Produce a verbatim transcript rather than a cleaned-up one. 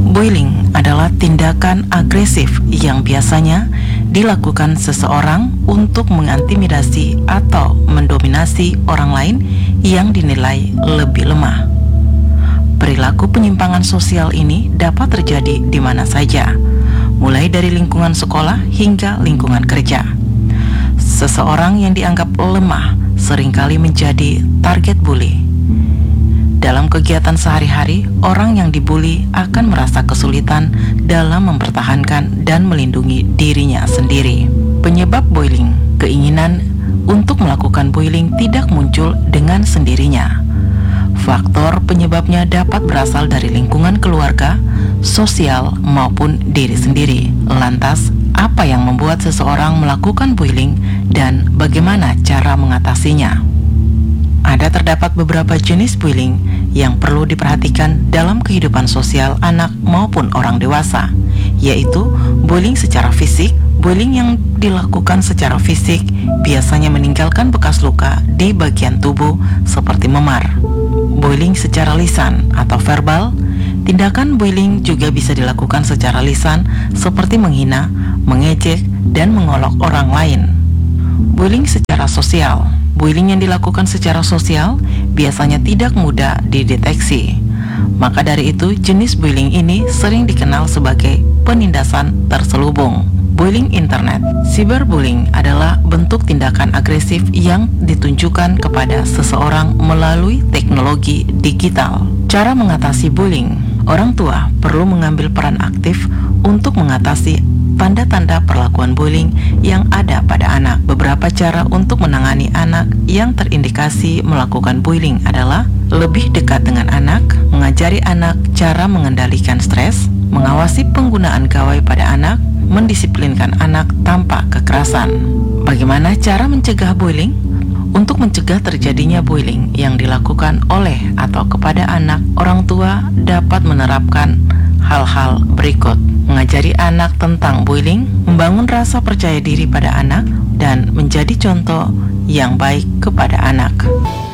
Bullying adalah tindakan agresif yang biasanya dilakukan seseorang untuk mengintimidasi atau mendominasi orang lain yang dinilai lebih lemah. Perilaku penyimpangan sosial ini dapat terjadi di mana saja, mulai dari lingkungan sekolah hingga lingkungan kerja. Seseorang yang dianggap lemah seringkali menjadi target bully. Dalam kegiatan sehari-hari, orang yang dibully akan merasa kesulitan dalam mempertahankan dan melindungi dirinya sendiri. Penyebab bullying, keinginan untuk melakukan bullying tidak muncul dengan sendirinya. Faktor penyebabnya dapat berasal dari lingkungan keluarga, sosial, maupun diri sendiri. Lantas, apa yang membuat seseorang melakukan bullying dan bagaimana cara mengatasinya? Ada terdapat beberapa jenis bullying yang perlu diperhatikan dalam kehidupan sosial anak maupun orang dewasa, yaitu bullying secara fisik. Bullying yang dilakukan secara fisik biasanya meninggalkan bekas luka di bagian tubuh seperti memar. Bullying secara lisan atau verbal. Tindakan bullying juga bisa dilakukan secara lisan seperti menghina, mengejek, dan mengolok orang lain. Bullying secara sosial. Bullying yang dilakukan secara sosial biasanya tidak mudah dideteksi. Maka dari itu, jenis bullying ini sering dikenal sebagai penindasan terselubung. Bullying internet. Cyberbullying adalah bentuk tindakan agresif yang ditunjukkan kepada seseorang melalui teknologi digital. Cara mengatasi bullying. Orang tua perlu mengambil peran aktif untuk mengatasi tanda-tanda perlakuan bullying yang ada pada anak. Beberapa cara untuk menangani anak yang terindikasi melakukan bullying adalah lebih dekat dengan anak, mengajari anak cara mengendalikan stres, mengawasi penggunaan gawai pada anak, mendisiplinkan anak tanpa kekerasan. Bagaimana cara mencegah bullying? Untuk mencegah terjadinya bullying yang dilakukan oleh atau kepada anak, orang tua dapat menerapkan hal-hal berikut: mengajari anak tentang bullying, membangun rasa percaya diri pada anak, dan menjadi contoh yang baik kepada anak.